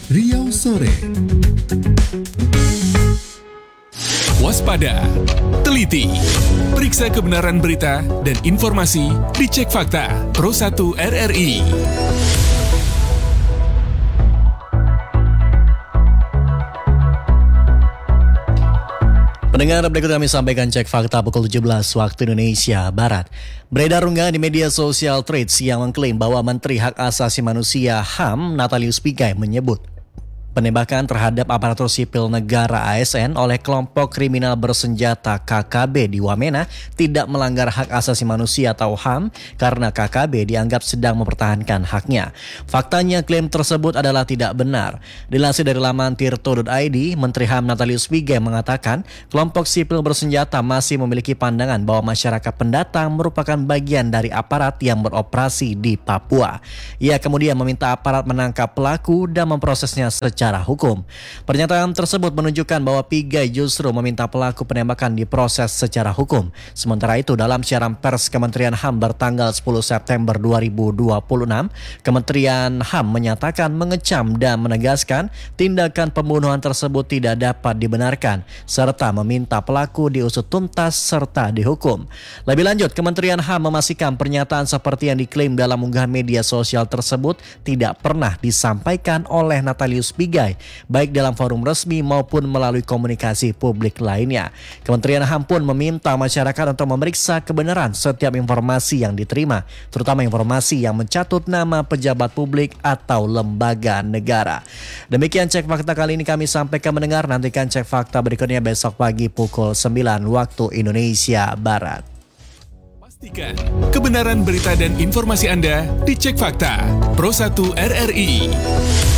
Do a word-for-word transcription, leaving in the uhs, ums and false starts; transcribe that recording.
Riau Sore. Waspada, teliti, periksa kebenaran berita dan informasi di Cek Fakta Pro satu R R I. Pendengar, berikut kami sampaikan Cek Fakta pukul tujuh belas waktu Indonesia Barat. Beredar unggahan di media sosial Threads yang mengklaim bahwa Menteri Hak Asasi Manusia H A M Natalius Pigai menyebut penembakan terhadap aparatur sipil negara A S N oleh kelompok kriminal bersenjata K K B di Wamena tidak melanggar hak asasi manusia atau H A M karena K K B dianggap sedang mempertahankan haknya. Faktanya klaim tersebut adalah tidak benar. Dilansir dari laman tirto titik i d, Menteri H A M Natalius Pigai mengatakan kelompok sipil bersenjata masih memiliki pandangan bahwa masyarakat pendatang merupakan bagian dari aparat yang beroperasi di Papua. Ia kemudian meminta aparat menangkap pelaku dan memprosesnya secara secara hukum. Pernyataan tersebut menunjukkan bahwa Pigai justru meminta pelaku penembakan diproses secara hukum. Sementara itu, dalam siaran pers Kementerian H A M bertanggal sepuluh September dua ribu dua puluh enam, Kementerian H A M menyatakan mengecam dan menegaskan tindakan pembunuhan tersebut tidak dapat dibenarkan, serta meminta pelaku diusut tuntas serta dihukum. Lebih lanjut, Kementerian H A M memastikan pernyataan seperti yang diklaim dalam unggahan media sosial tersebut tidak pernah disampaikan oleh Natalius Pigai, baik dalam forum resmi maupun melalui komunikasi publik lainnya. Kementerian H A M pun meminta masyarakat untuk memeriksa kebenaran setiap informasi yang diterima, terutama informasi yang mencatut nama pejabat publik atau lembaga negara. Demikian Cek Fakta kali ini kami sampaikan mendengar. Nantikan Cek Fakta berikutnya besok pagi pukul sembilan waktu Indonesia Barat. Pastikan kebenaran berita dan informasi Anda di Cek Fakta Pro satu R R I.